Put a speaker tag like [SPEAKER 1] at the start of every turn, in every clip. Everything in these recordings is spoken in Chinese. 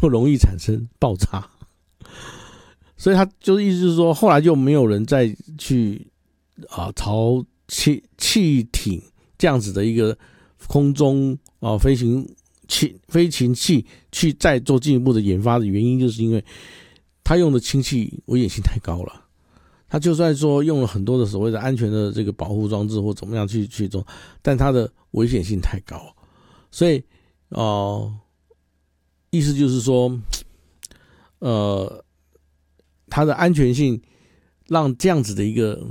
[SPEAKER 1] 么容易产生爆炸。所以他就是意思就是说，后来就没有人再去朝气艇这样子的一个空中飞行器去再做进一步的研发的原因，就是因为他用的氢气危险性太高了。他就算说用了很多的所谓的安全的这个保护装置或怎么样去做，但它的危险性太高，所以意思就是说，它的安全性让这样子的一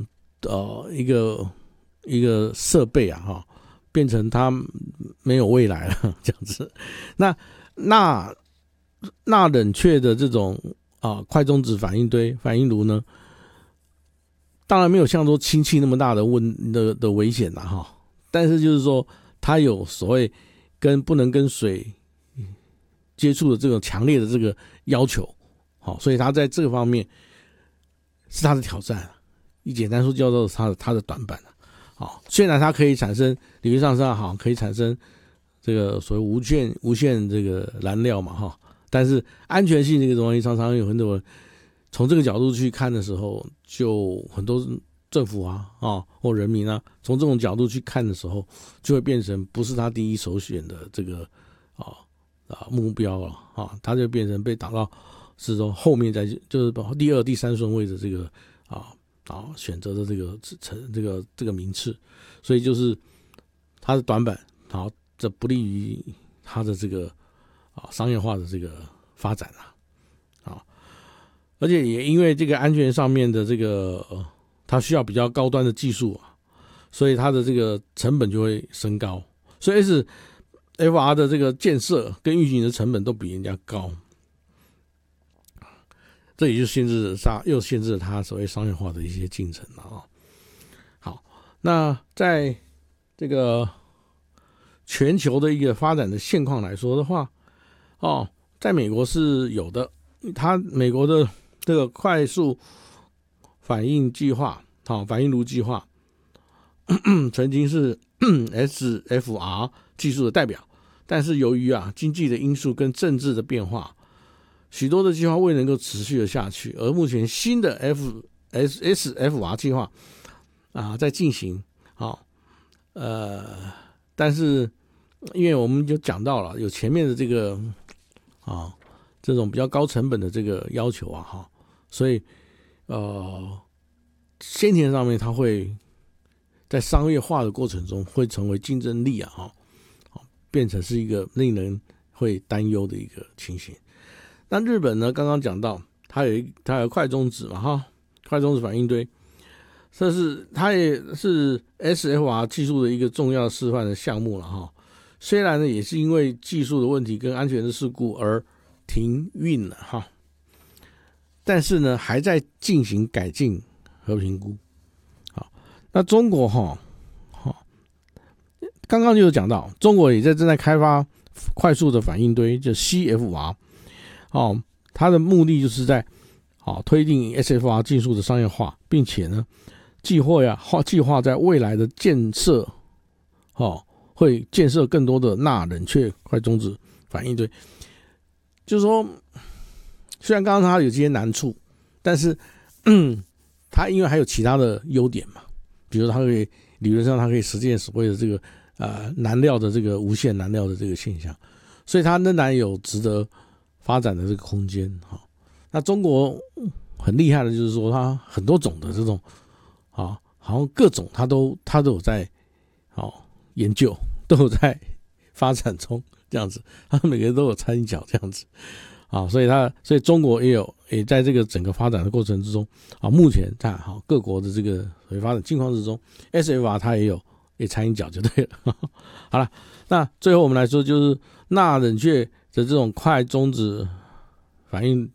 [SPEAKER 1] 个设备变成它没有未来了这样子。那冷却的这种快中子反应炉呢，当然没有像说氢气那么大的危险啦但是就是说它有所谓不能跟水接触的这种强烈的这个要求，所以它在这个方面是它的挑战，简单说叫做它的短板。虽然它可以产生理论上可以产生这个所谓无限这个燃料嘛但是安全性这个东西常常有很多人从这个角度去看的时候，就很多政府或人民从这种角度去看的时候，就会变成不是他第一首选的这个目标了他就变成被打到是说后面就是第二、第三顺位的这个选择的这个名次，所以就是它的短板，这不利于它的这个商业化的这个发展而且也因为这个安全上面的这个它需要比较高端的技术所以它的这个成本就会升高，所以SFR 的这个建设跟运行的成本都比人家高，这也就限制了它所谓商业化的一些进程了好，那在这个全球的一个发展的现况来说的话在美国是有的，美国的这个快速反应计划反应炉计划曾经是SFR 技术的代表，但是由于经济的因素跟政治的变化，许多的计划未能够持续的下去，而目前新的 SFR 计划在进行但是因为我们就讲到了有前面的这个这种比较高成本的这个要求所以先前上面它会在商业化的过程中会成为竞争力变成是一个令人会担忧的一个情形。那日本呢，刚刚讲到它有快中子快中子反应堆，它也是 SFR 技术的一个重要示范的项目了虽然呢也是因为技术的问题跟安全的事故而停运了但是呢还在进行改进和评估。那中国刚刚就有讲到，中国也正在开发快速的反应堆，就 CFR它的目的就是在推进 SFR 技术的商业化，并且呢计划在未来的建设会建设更多的钠冷却快中子反应堆。就是说虽然刚刚它有这些难处，但是它因为还有其他的优点嘛，比如它可以理论上它可以实现所谓的这个燃料的这个无限燃料的这个现象，所以它仍然有值得发展的这个空间那中国很厉害的就是说它很多种的这种好像各种它都有在研究，都有在发展中这样子，他每个人都有参与角这样子所以中国也在这个整个发展的过程之中目前在各国的这个发展境况之中 ，SFR 它也参与角就对了好了，那最后我们来说就是钠冷却的这种快中子反应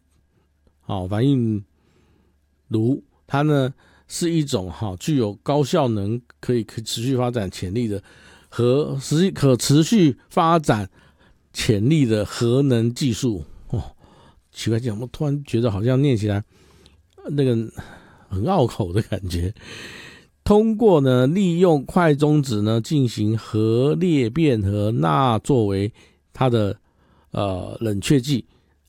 [SPEAKER 1] 炉，它呢是一种具有高效能可以持续发展潜力的和可持续发展潜力的核能技术奇怪，我突然觉得好像念起来那个很拗口的感觉。通过呢利用快中子呢进行核裂变和钠作为它的冷却剂